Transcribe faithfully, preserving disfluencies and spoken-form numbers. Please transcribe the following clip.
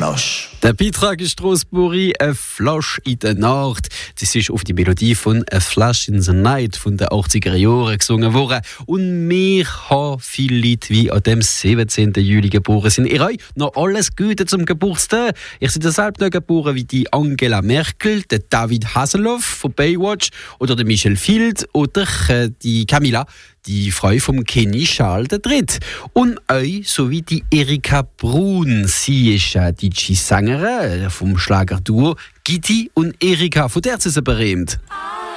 Flasch. Der Beitrag ist Strasbourg, «A Flasch in der Nacht». Das ist auf die Melodie von «A Flash in the Night» von den achtziger Jahren gesungen worden. Und wir haben viele Leute, die an dem siebenzehnten Juli geboren sind. Ihr habt noch alles Gute zum Geburtstag. Ich bin selbst noch geboren wie die Angela Merkel, der David Hasselhoff von Baywatch oder der Michel Field oder äh, die Camilla, die Frau vom Kenny Charles der Dritte. Und euch sowie die Erika Brun. Sie ist äh, die Sängerin vom Schlagerduo Gitti und Erika. Von der sie berühmt.